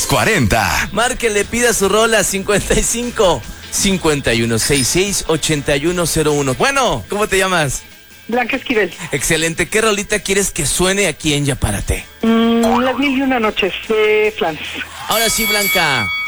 Los 40. Márquele, pida su rola 55 5166 8101. Bueno, ¿cómo te llamas? Blanca Esquivel. Excelente. ¿Qué rolita quieres que suene aquí en Ya Párate? Las 1001 noches de Flans. Ahora sí, Blanca.